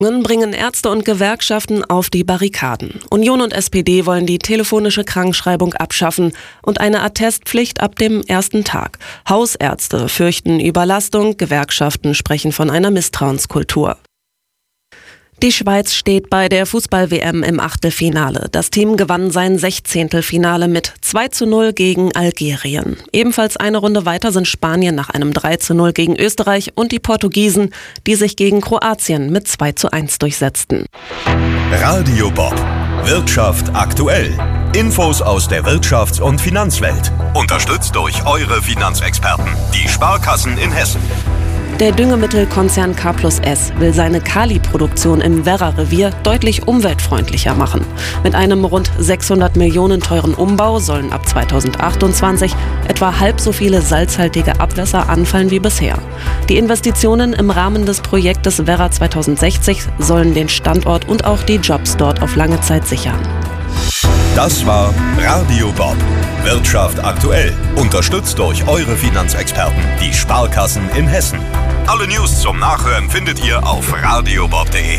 Bringen Ärzte und Gewerkschaften auf die Barrikaden. Union und SPD wollen die telefonische Krankschreibung abschaffen und eine Attestpflicht ab dem ersten Tag. Hausärzte fürchten Überlastung, Gewerkschaften sprechen von einer Misstrauenskultur. Die Schweiz steht bei der Fußball-WM im Achtelfinale. Das Team gewann sein 16. Finale mit 2:0 gegen Algerien. Ebenfalls eine Runde weiter sind Spanien nach einem 3:0 gegen Österreich und die Portugiesen, die sich gegen Kroatien mit 2:1 durchsetzten. Radio Bob. Wirtschaft aktuell. Infos aus der Wirtschafts- und Finanzwelt. Unterstützt durch eure Finanzexperten, die Sparkassen in Hessen. Der Düngemittelkonzern K+S will seine Kali-Produktion im Werra-Revier deutlich umweltfreundlicher machen. Mit einem rund 600 Millionen teuren Umbau sollen ab 2028 etwa halb so viele salzhaltige Abwässer anfallen wie bisher. Die Investitionen im Rahmen des Projektes Werra 2060 sollen den Standort und auch die Jobs dort auf lange Zeit sichern. Das war Radio Bob. Wirtschaft aktuell. Unterstützt durch eure Finanzexperten, die Sparkassen in Hessen. Alle News zum Nachhören findet ihr auf radiobob.de.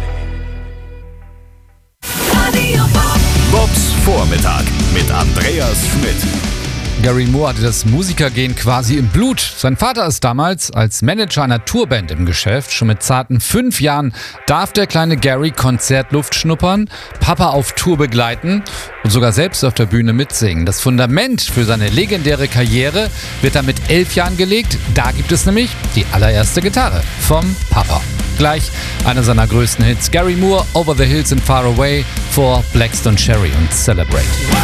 Bobs Vormittag mit Andreas Schmidt. Gary Moore hatte das Musikergehen quasi im Blut. Sein Vater ist damals als Manager einer Tourband im Geschäft. Schon mit zarten 5 Jahren darf der kleine Gary Konzertluft schnuppern, Papa auf Tour begleiten und sogar selbst auf der Bühne mitsingen. Das Fundament für seine legendäre Karriere wird dann mit 11 Jahren gelegt. Da gibt es nämlich die allererste Gitarre vom Papa. Gleich einer seiner größten Hits. Gary Moore, Over the Hills and Far Away vor Blackstone Cherry und Celebrate.